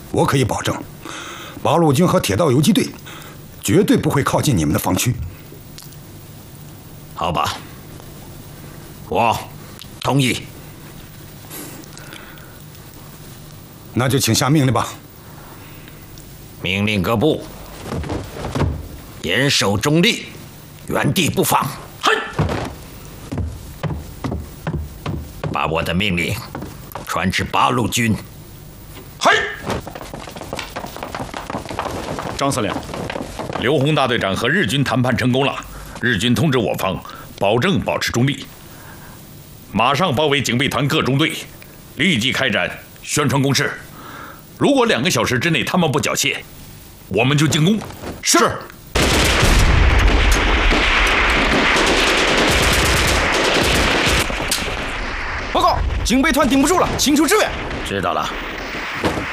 我可以保证，八路军和铁道游击队绝对不会靠近你们的防区。 好吧，我同意。 那就请下命令吧。 命令各部严守中立，原地不放。 嘿， 把我的命令传至八路军。 嘿，张司令，刘洪大队长和日军谈判成功了，日军通知我方保证保持中立，马上包围警备团各中队，立即开展宣传攻势。如果2个小时之内他们不缴械，我们就进攻。是。 报告，警备团顶不住了，请求支援。 知道了。